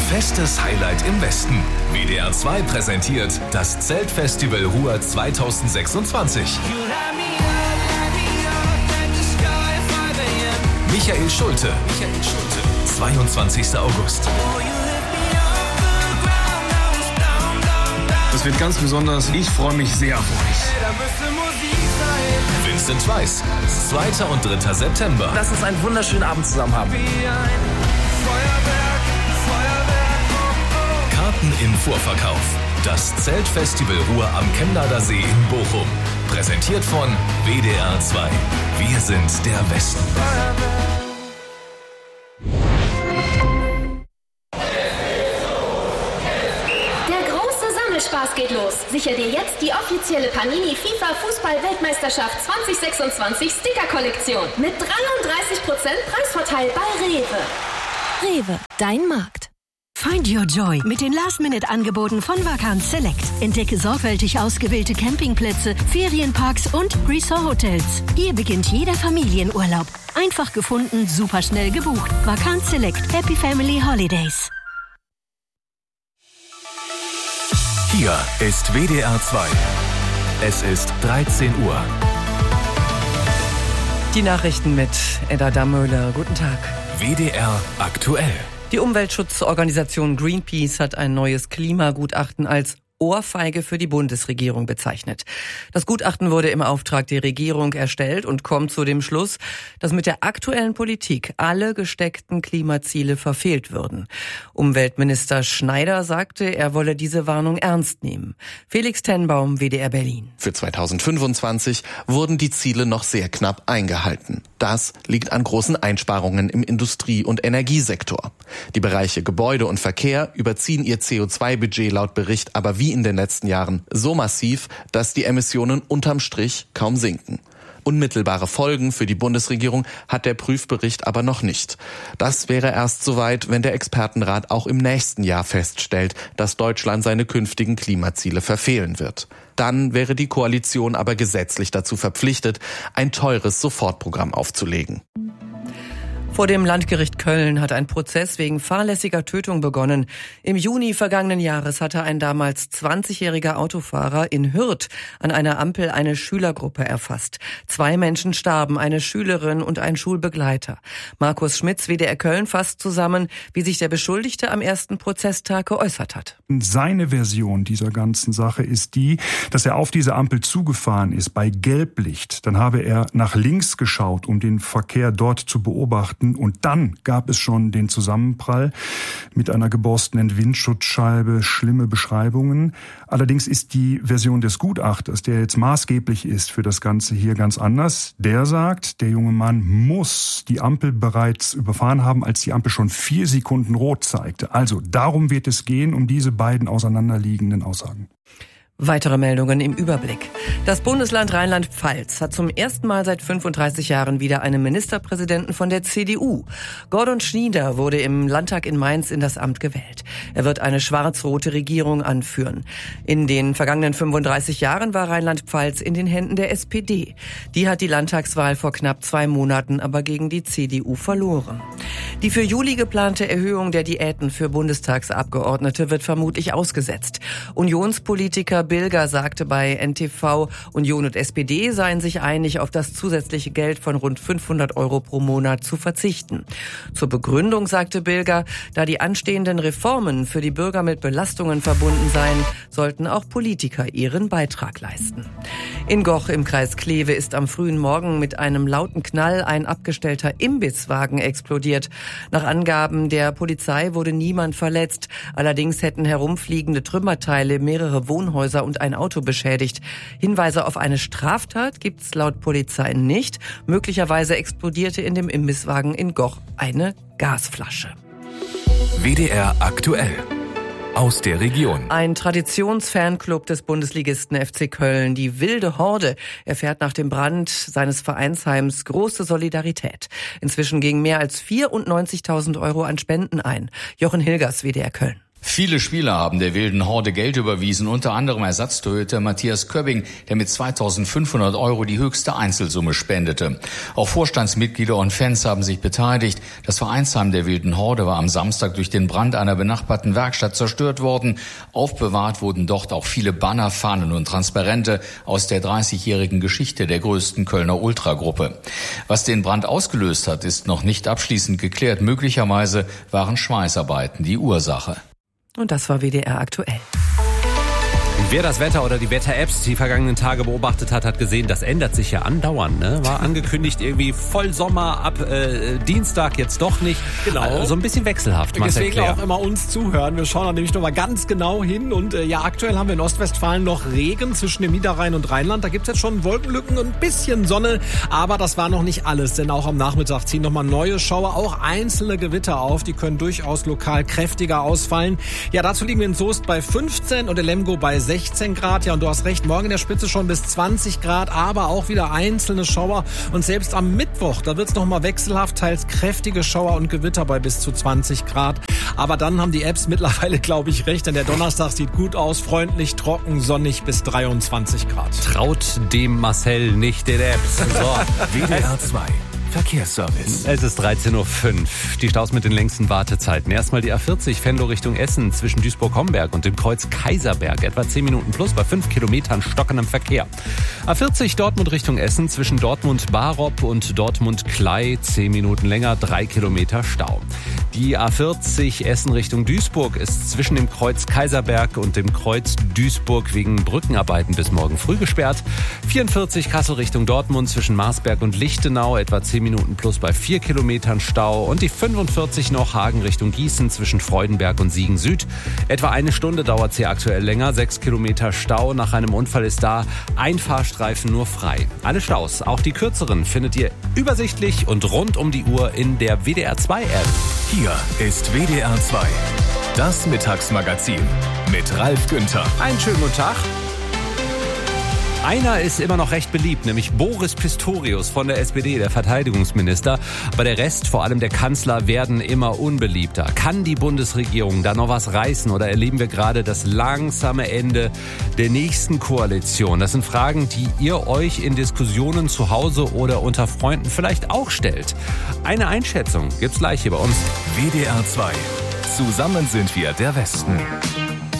Festes Highlight im Westen. WDR 2 präsentiert das Zeltfestival Ruhr 2026. Michael Schulte. 22. August. Das wird ganz besonders. Ich freue mich sehr auf euch. Vincent Weiss. 2. und 3. September. Lass uns einen wunderschönen Abend zusammen haben. Karten im Vorverkauf. Das Zeltfestival Ruhr am Chemnader See in Bochum. Präsentiert von WDR 2. Wir sind der Westen. Spaß geht los. Sicher dir jetzt die offizielle Panini FIFA Fußball-Weltmeisterschaft 2026 Sticker-Kollektion mit 33% Preisvorteil bei Rewe. Rewe, dein Markt. Find your joy mit den Last-Minute-Angeboten von Vacanz Select. Entdecke sorgfältig ausgewählte Campingplätze, Ferienparks und Resort-Hotels. Hier beginnt jeder Familienurlaub. Einfach gefunden, super schnell gebucht. Vacanz Select. Happy Family Holidays. Hier ist WDR 2. Es ist 13 Uhr. Die Nachrichten mit Edda Dammöhler. Guten Tag. WDR aktuell. Die Umweltschutzorganisation Greenpeace hat ein neues Klimagutachten als Ohrfeige für die Bundesregierung bezeichnet. Das Gutachten wurde im Auftrag der Regierung erstellt und kommt zu dem Schluss, dass mit der aktuellen Politik alle gesteckten Klimaziele verfehlt würden. Umweltminister Schneider sagte, er wolle diese Warnung ernst nehmen. Felix Tenbaum, WDR Berlin. Für 2025 wurden die Ziele noch sehr knapp eingehalten. Das liegt an großen Einsparungen im Industrie- und Energiesektor. Die Bereiche Gebäude und Verkehr überziehen ihr CO2-Budget laut Bericht aber wie in den letzten Jahren so massiv, dass die Emissionen unterm Strich kaum sinken. Unmittelbare Folgen für die Bundesregierung hat der Prüfbericht aber noch nicht. Das wäre erst soweit, wenn der Expertenrat auch im nächsten Jahr feststellt, dass Deutschland seine künftigen Klimaziele verfehlen wird. Dann wäre die Koalition aber gesetzlich dazu verpflichtet, ein teures Sofortprogramm aufzulegen. Vor dem Landgericht Köln hat ein Prozess wegen fahrlässiger Tötung begonnen. Im Juni vergangenen Jahres hatte ein damals 20-jähriger Autofahrer in Hürth an einer Ampel eine Schülergruppe erfasst. 2 Menschen starben, eine Schülerin und ein Schulbegleiter. Markus Schmitz, WDR Köln, fasst zusammen, wie sich der Beschuldigte am ersten Prozesstag geäußert hat. Seine Version dieser ganzen Sache ist die, dass er auf diese Ampel zugefahren ist bei Gelblicht. Dann habe er nach links geschaut, um den Verkehr dort zu beobachten. Und dann gab es schon den Zusammenprall mit einer geborstenen Windschutzscheibe, schlimme Beschreibungen. Allerdings ist die Version des Gutachters, der jetzt maßgeblich ist für das Ganze hier, ganz anders. Der sagt, der junge Mann muss die Ampel bereits überfahren haben, als die Ampel schon 4 Sekunden rot zeigte. Also darum wird es gehen, um diese beiden auseinanderliegenden Aussagen. Weitere Meldungen im Überblick. Das Bundesland Rheinland-Pfalz hat zum ersten Mal seit 35 Jahren wieder einen Ministerpräsidenten von der CDU. Gordon Schnieder wurde im Landtag in Mainz in das Amt gewählt. Er wird eine schwarz-rote Regierung anführen. In den vergangenen 35 Jahren war Rheinland-Pfalz in den Händen der SPD. Die hat die Landtagswahl vor knapp 2 Monaten aber gegen die CDU verloren. Die für Juli geplante Erhöhung der Diäten für Bundestagsabgeordnete wird vermutlich ausgesetzt. Unionspolitiker Bilger sagte bei NTV, Union und SPD seien sich einig, auf das zusätzliche Geld von rund 500 € pro Monat zu verzichten. Zur Begründung sagte Bilger, da die anstehenden Reformen für die Bürger mit Belastungen verbunden seien, sollten auch Politiker ihren Beitrag leisten. In Goch im Kreis Kleve ist am frühen Morgen mit einem lauten Knall ein abgestellter Imbisswagen explodiert. Nach Angaben der Polizei wurde niemand verletzt. Allerdings hätten herumfliegende Trümmerteile mehrere Wohnhäuser und ein Auto beschädigt. Hinweise auf eine Straftat gibt es laut Polizei nicht. Möglicherweise explodierte in dem Imbisswagen in Goch eine Gasflasche. WDR aktuell. Aus der Region. Ein Traditionsfanclub des Bundesligisten FC Köln, die Wilde Horde, erfährt nach dem Brand seines Vereinsheims große Solidarität. Inzwischen gingen mehr als 94.000 € an Spenden ein. Jochen Hilgers, WDR Köln. Viele Spieler haben der wilden Horde Geld überwiesen, unter anderem Ersatztorhüter Matthias Köbbing, der mit 2.500 € die höchste Einzelsumme spendete. Auch Vorstandsmitglieder und Fans haben sich beteiligt. Das Vereinsheim der wilden Horde war am Samstag durch den Brand einer benachbarten Werkstatt zerstört worden. Aufbewahrt wurden dort auch viele Banner, Fahnen und Transparente aus der 30-jährigen Geschichte der größten Kölner Ultragruppe. Was den Brand ausgelöst hat, ist noch nicht abschließend geklärt. Möglicherweise waren Schweißarbeiten die Ursache. Und das war WDR aktuell. Wer das Wetter oder die Wetter-Apps die vergangenen Tage beobachtet hat, hat gesehen, das ändert sich ja andauernd. Ne? War angekündigt irgendwie Vollsommer ab Dienstag, jetzt doch nicht. Genau. Also so ein bisschen wechselhaft. Deswegen auch immer uns zuhören. Wir schauen da nämlich nochmal ganz genau hin. Und aktuell haben wir in Ostwestfalen noch Regen zwischen dem Niederrhein und Rheinland. Da gibt's jetzt schon Wolkenlücken und ein bisschen Sonne. Aber das war noch nicht alles, denn auch am Nachmittag ziehen nochmal neue Schauer, auch einzelne Gewitter auf. Die können durchaus lokal kräftiger ausfallen. Ja, dazu liegen wir in Soest bei 15 und in Lemgo bei 16 Grad. Ja, und du hast recht, morgen in der Spitze schon bis 20 Grad, aber auch wieder einzelne Schauer. Und selbst am Mittwoch, da wird's nochmal wechselhaft, teils kräftige Schauer und Gewitter bei bis zu 20 Grad. Aber dann haben die Apps mittlerweile, glaube ich, recht, denn der Donnerstag sieht gut aus, freundlich, trocken, sonnig bis 23 Grad. Traut dem Marcel nicht den Apps. So. WDR 2. Verkehrsservice. Es ist 13.05 Uhr. Die Staus mit den längsten Wartezeiten. Erstmal die A40 Venlo Richtung Essen zwischen Duisburg-Homberg und dem Kreuz Kaiserberg. Etwa 10 Minuten plus bei 5 Kilometern stockendem Verkehr. A40 Dortmund Richtung Essen zwischen Dortmund-Barop und Dortmund-Klei. 10 Minuten länger, 3 Kilometer Stau. Die A40 Essen Richtung Duisburg ist zwischen dem Kreuz Kaiserberg und dem Kreuz Duisburg wegen Brückenarbeiten bis morgen früh gesperrt. 44 Kassel Richtung Dortmund zwischen Marsberg und Lichtenau. Etwa 10 Minuten plus bei 4 Kilometern Stau. Und die 45 noch Hagen Richtung Gießen zwischen Freudenberg und Siegen Süd. Etwa eine Stunde dauert es hier aktuell länger. 6 Kilometer Stau. Nach einem Unfall ist da ein Fahrstreifen nur frei. Alle Staus, auch die kürzeren, findet ihr übersichtlich und rund um die Uhr in der WDR 2 App. Hier ist WDR 2. Das Mittagsmagazin mit Ralf Günther. Einen schönen guten Tag. Einer ist immer noch recht beliebt, nämlich Boris Pistorius von der SPD, der Verteidigungsminister. Aber der Rest, vor allem der Kanzler, werden immer unbeliebter. Kann die Bundesregierung da noch was reißen oder erleben wir gerade das langsame Ende der nächsten Koalition? Das sind Fragen, die ihr euch in Diskussionen zu Hause oder unter Freunden vielleicht auch stellt. Eine Einschätzung gibt's gleich hier bei uns. WDR 2. Zusammen sind wir der Westen.